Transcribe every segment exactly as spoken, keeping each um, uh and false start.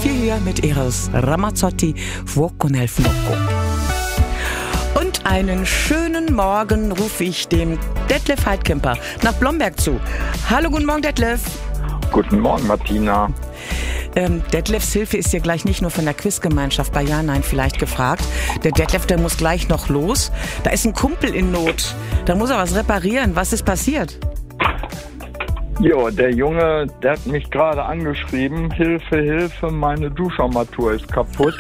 vier hier mit Eros Ramazzotti, Fuoco nel Fuoco. Und einen schönen Morgen rufe ich dem Detlef Heidkemper nach Blomberg zu. Hallo, guten Morgen, Detlef. Guten Morgen, Martina. Ähm, Detlefs Hilfe ist hier gleich nicht nur von der Quizgemeinschaft bei Ja, Nein vielleicht gefragt. Der Detlef, der muss gleich noch los. Da ist ein Kumpel in Not. Da muss er was reparieren. Was ist passiert? Jo, der Junge, der hat mich gerade angeschrieben. Hilfe, Hilfe, meine Duscharmatur ist kaputt.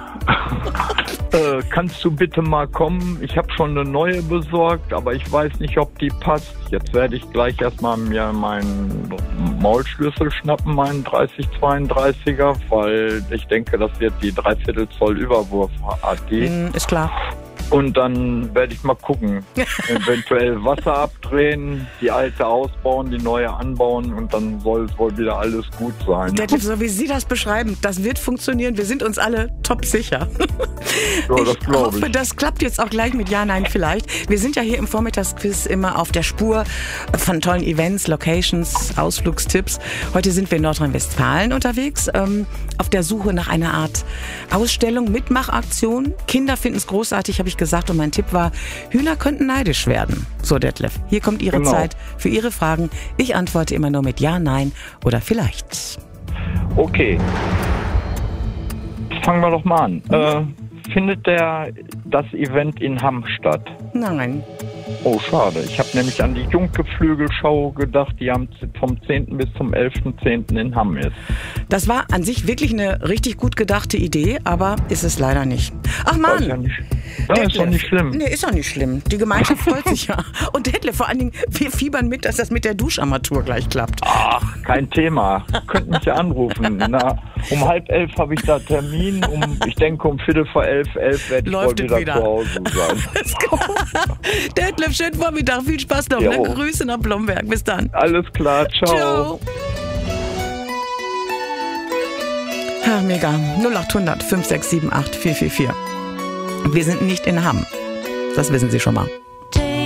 äh, kannst du bitte mal kommen? Ich habe schon eine neue besorgt, aber ich weiß nicht, ob die passt. Jetzt werde ich gleich erstmal mir meinen Maulschlüssel schnappen, meinen dreißig zweiunddreißiger, weil ich denke, das wird die Dreiviertel Zoll Überwurf A T. Mm, ist klar. Und dann werde ich mal gucken, eventuell Wasser abdrehen, die alte ausbauen, die neue anbauen und dann soll es wohl wieder alles gut sein. Detlef, so wie Sie das beschreiben, das wird funktionieren. Wir sind uns alle top sicher. Ja, das ich glaub hoffe, ich. das klappt jetzt auch gleich mit Ja, Nein vielleicht. Wir sind ja hier im Vormittagsquiz immer auf der Spur von tollen Events, Locations, Ausflugstipps. Heute sind wir in Nordrhein-Westfalen unterwegs, ähm, auf der Suche nach einer Art Ausstellung, Mitmachaktion. Kinder finden es großartig, habe ich gesagt. Und mein Tipp war, Hühner könnten neidisch werden. So, Detlef, hier kommt Ihre Genau. Zeit für Ihre Fragen. Ich antworte immer nur mit Ja, Nein oder vielleicht. Okay. Fangen wir doch mal an. Äh, findet der das Event in Hamm statt? Nein. Oh, schade. Ich habe nämlich an die Junggeflügelschau gedacht, die am, vom zehnten bis zum elften zehnten in Hamm ist. Das war an sich wirklich eine richtig gut gedachte Idee, aber ist es leider nicht. Ach Mann! Das ist ja nicht, das ist doch nicht schlimm. Nee, ist doch nicht schlimm. Die Gemeinschaft freut sich ja. Und Detlef, vor allen Dingen, wir fiebern mit, dass das mit der Duscharmatur gleich klappt. Ach, kein Thema. Könnt mich ja anrufen. Na, um halb elf habe ich da Termin. Um, ich denke, um viertel vor elf, elf werde ich wohl Läuft es wieder, wieder. zu Hause sein. Alles klar. Detlef, schönen Vormittag. Viel Spaß noch. Ne? Jo. Grüße nach Blomberg. Bis dann. Alles klar. Ciao. Ciao. Ja, mega. null acht hundert fünf sechs sieben acht vier vier vier. Wir sind nicht in Hamm. Das wissen Sie schon mal.